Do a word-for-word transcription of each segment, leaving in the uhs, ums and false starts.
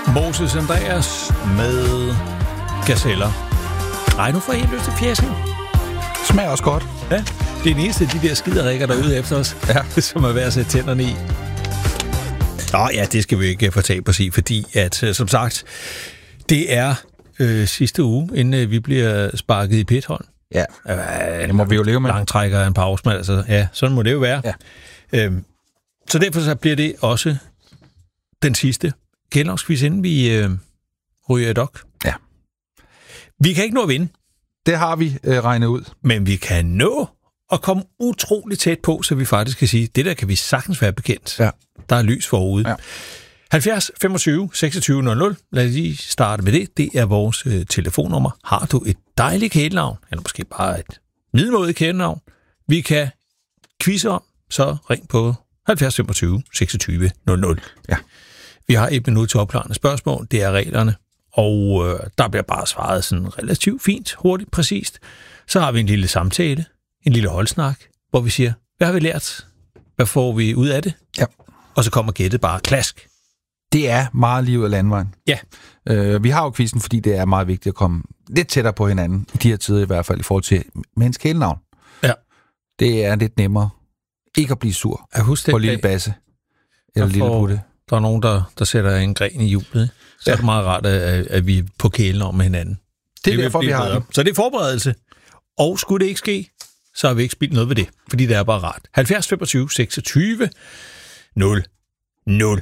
Moses Andreas med gazeller. Ej, nu får jeg helt lyst til fjæsning. Smager også godt. Ja, det er den eneste af de der skiderikker derude efter os, ja. Som er værd at sætte tænderne i. Nå ja, det skal vi ikke fortabe os i, fordi at, som sagt, det er øh, sidste uge, inden øh, vi bliver sparket i pithold. Ja, øh, det må vi jo leve med. Langtrækker en pause, men altså, ja, sådan må det jo være. Ja. Øhm, så derfor så bliver det også den sidste kælderquiz, inden vi øh, ryger et dok. Ja. Vi kan ikke nå at vinde. Det har vi øh, regnet ud. Men vi kan nå at komme utroligt tæt på, så vi faktisk kan sige, det der kan vi sagtens være bekendt. Ja. Der er lys forude. Ja. halvfjerds femogtyve seksogtyve nul nul. Lad os lige starte med det. Det er vores øh, telefonnummer. Har du et dejligt kælenavn, eller måske bare et middelmådigt kælenavn, vi kan quizze om, så ring på halvfjerds femogtyve seksogtyve nul nul. Ja. Vi har et minut til opklarende spørgsmål. Det er reglerne. Og øh, der bliver bare svaret sådan relativt fint, hurtigt, præcist. Så har vi en lille samtale, en lille holdsnak, hvor vi siger, hvad har vi lært? Hvad får vi ud af det? Ja. Og så kommer gættet bare klask. Det er meget liv af landvejen. Ja. Øh, vi har jo quizzen, fordi det er meget vigtigt at komme lidt tættere på hinanden, i de her tider i hvert fald, i forhold til mennesks kælenavn. Ja. Det er lidt nemmere ikke at blive sur Jeg husker på lille Basse eller lille Putte. Der er nogen, der, der sætter en gren i hjulet. Så ja. Er det meget rart, at, at vi er på kælenavn med hinanden. Det er det derfor, vi har det. Så det er forberedelse. Og skulle det ikke ske, så har vi ikke spildt noget ved det, fordi det er bare rart. halvfjerds femogtyve seksogtyve nul nul.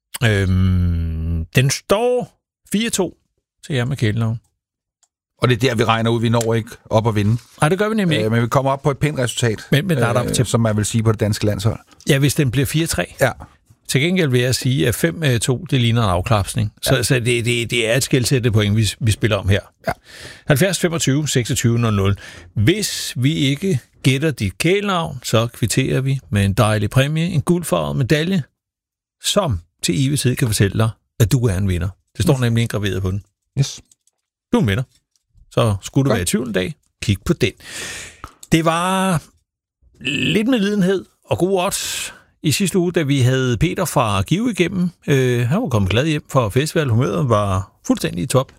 Øhm, den står fire to til jer med kælenavn. Og det er der, vi regner ud, vi når ikke op at vinde. Nej, det gør vi nemlig ikke. Øh, men vi kommer op på et pænt resultat, men, men der er der øh, til... som man vil sige på det danske landshold. Ja, hvis den bliver fire tre. Ja. Til gengæld vil jeg sige, at fem to, det ligner en afklapsning. Ja. Så, så det, det, det er et skelsættende point, vi, vi spiller om her. Ja. halvfjerds femogtyve seksogtyve nul nul. Hvis vi ikke gætter dit kælenavn, så kvitterer vi med en dejlig præmie, en guldfarvet medalje, som til evig tid kan fortælle dig, at du er en vinder. Det står mm. nemlig indgraveret på den. Yes. Du er en vinder. Så skulle du ja. være i tvivl en dag, kig på den. Det var lidt medlidenhed og god odds i sidste uge, da vi havde Peter fra Give igennem. Øh, han var kommet glad hjem for festival. Humøret var fuldstændig i top.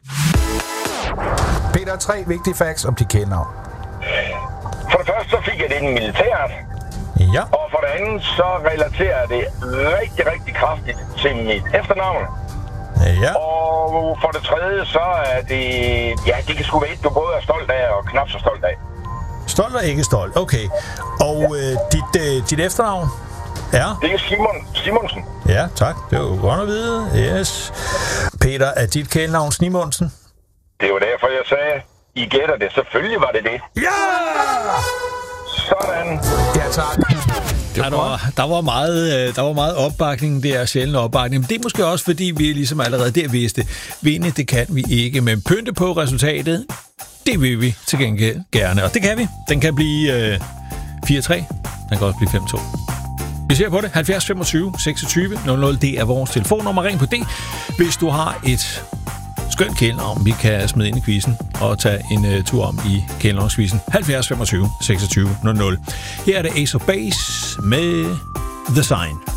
Peter, tre vigtige facts om dit kælenavn. For det første så fik jeg det i militæret. Ja. Og for det andet så relaterer jeg det rigtig, rigtig kraftigt til mit efternavn. Ja. Og for det tredje så er det... Ja, det kan sgu være et, du både er stolt af og knap så stolt af. Stolt og ikke stolt, okay. Og ja. øh, dit, øh, dit efternavn? Ja. Det er Simon Simonsen. Ja, tak. Det var jo godt at vide. Yes. Peter, er dit kælenavn Snimonsen? Det var derfor, jeg sagde, I gætter det. Selvfølgelig var det det. Ja! Sådan. Ja, tak. Ja, der, var, der, var meget, der var meget opbakning, det er sjældent opbakning. Men det er måske også, fordi vi ligesom allerede der vidste, vinde, det kan vi ikke. Men pynte på resultatet, det vil vi til gengæld gerne. Og det kan vi. Den kan blive øh, fire tre. Den kan også blive fem to. Vi ser på det. halvfjerds femogtyve seksogtyve nul nul. Det er vores telefonnummer. Ring på det, hvis du har et skønt kælenavn, vi kan smide ind i quizzen og tage en uh, tur om i kælenavnsquizzen. halvfjerds femogtyve seksogtyve nul nul. Her er det Ace of Base med The Sign.